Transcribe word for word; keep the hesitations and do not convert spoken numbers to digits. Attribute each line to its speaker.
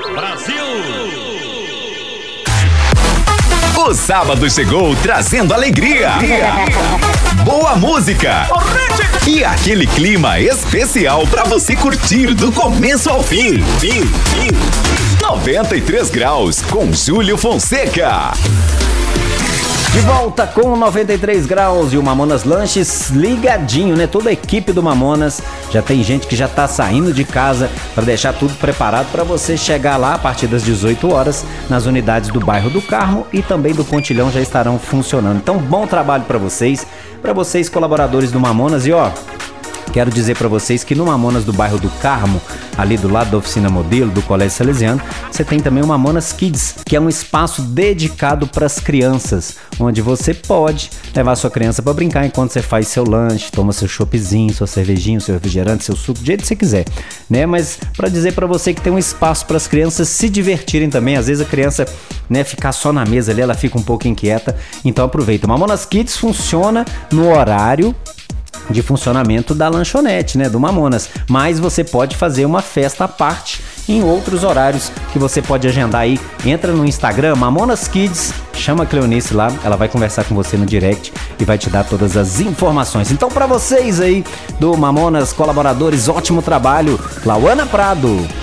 Speaker 1: Brasil!
Speaker 2: O sábado chegou trazendo alegria, boa música e aquele clima especial pra você curtir do começo ao fim. fim, fim. noventa e três graus com Júlio Fonseca.
Speaker 3: De volta com noventa e três graus e o Mamonas Lanches ligadinho, né? Toda a equipe do Mamonas, já tem gente que já tá saindo de casa para deixar tudo preparado para você chegar lá a partir das dezoito horas nas unidades do bairro do Carmo e também do Pontilhão já estarão funcionando. Então, bom trabalho para vocês, para vocês colaboradores do Mamonas e ó, quero dizer para vocês que no Mamonas do bairro do Carmo, ali do lado da oficina modelo do Colégio Salesiano, você tem também o Mamonas Kids, que é um espaço dedicado para as crianças, onde você pode levar sua criança para brincar enquanto você faz seu lanche, toma seu choppzinho, sua cervejinha, seu refrigerante, seu suco, do jeito que você quiser, né? Mas para dizer para você que tem um espaço para as crianças se divertirem também, às vezes a criança, né, ficar só na mesa ali, ela fica um pouco inquieta, então aproveita. O Mamonas Kids funciona no horário de funcionamento da lanchonete, né, do Mamonas, mas você pode fazer uma festa à parte em outros horários que você pode agendar aí. Entra no Instagram, Mamonas Kids, chama a Cleonice lá, ela vai conversar com você no direct e vai te dar todas as informações. Então, para vocês aí do Mamonas, colaboradores, ótimo trabalho. Lauana Prado.